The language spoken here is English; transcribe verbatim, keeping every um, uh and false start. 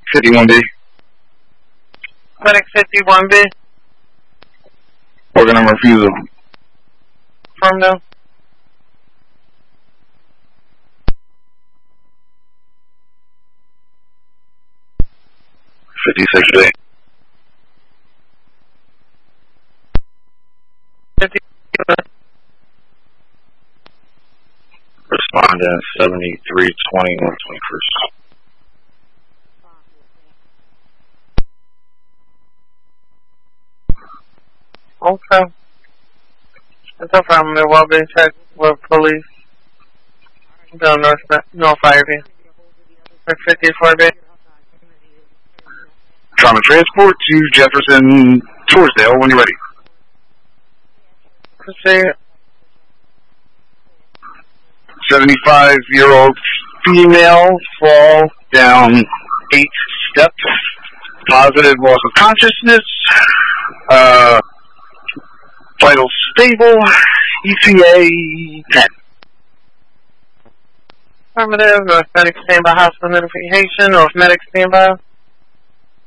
fifty-one B. Medic fifty-one B. Organ number refusal. From them. fifty-six B. fifty. Respondent seventy-three twenty North twenty-first. Okay. It's no problem. They're well being checked with police. Down North, North Ivy. For fifty-four B. Trauma transport to Jefferson, Torresdale, when you're ready. Proceed. seventy-five-year-old female fall down eight steps. Positive loss of consciousness. Uh, vital stable. E T A ten. Affirmative. North medic standby hospital notification. North medic standby.